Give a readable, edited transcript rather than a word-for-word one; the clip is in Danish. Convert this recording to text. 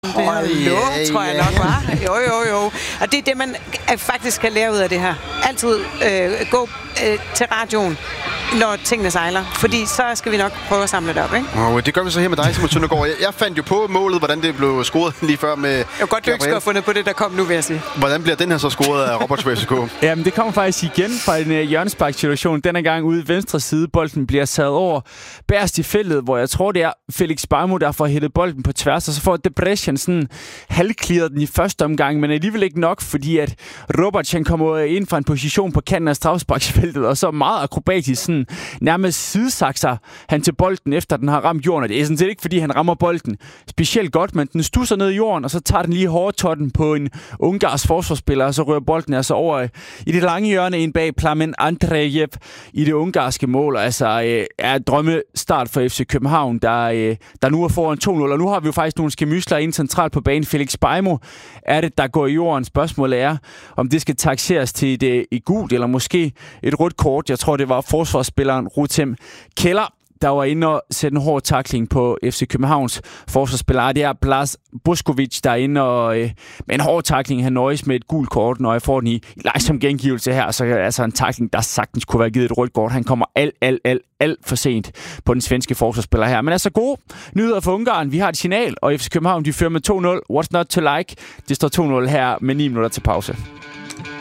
Tror jeg nok, var. Jo. Og det er det, man faktisk kan lære ud af det her. Altid gå til radioen, når tingene sejler. Fordi så skal vi nok prøve at samle det op, ikke? Og det gør vi så her med dig, Simon Søndergaard. Jeg fandt jo på målet, hvordan det blev scoret lige før med... Jeg var godt, du ikke skulle have fundet på det, der kom nu, vil jeg sige. Hvordan bliver den her så scoret af Robert FCK? Jamen, det kommer faktisk igen fra en hjørnesparksituation. Denne gang ude i venstre side. Bolden bliver sat over bærst i feltet, hvor jeg tror, det er Felix Beimo, der får hættet bolden på tværs. Og så får Debrecen sådan halvclearet den i første omgang, men alligevel ikke nok, fordi at Robert han kommer ind fra en position på kanten af straffesparksfeltet, og så meget akrobatisk sådan nærmest sidesakser han til bolden, efter den har ramt jorden. Og det er sådan set ikke, fordi han rammer bolden specielt godt, men den stusser ned i jorden, og så tager den lige hårdtotten på en ungarsk forsvarsspiller, og så rører bolden altså over i det lange hjørne ind bag Plamen Andrejev i det ungarske mål. Altså er et drømmestart for FC København, der nu er foran 2-0, og nu har vi jo faktisk nogle skemysler ind centralt på banen. Felix Beimo er det, der går i jorden. Spørgsmålet er, om det skal taxeres til et gult, eller måske et rødt kort. Jeg tror, det var forsvarsspilleren Rutem Keller, der var inde og sætte en hård tackling på FC Københavns forsvarsspiller. Det er Blas Boskovic, der er inde og med en hård tackling. Han nøjes med et gult kort, når jeg får den i som gengivelse her. Så altså en tackling, der sagtens kunne være givet et rødt kort. Han kommer alt for sent på den svenske forsvarsspiller her. Men altså gode nyheder for Ungarn. Vi har et signal, og FC København de fører med 2-0. What's not to like? Det står 2-0 her med 9 minutter til pause.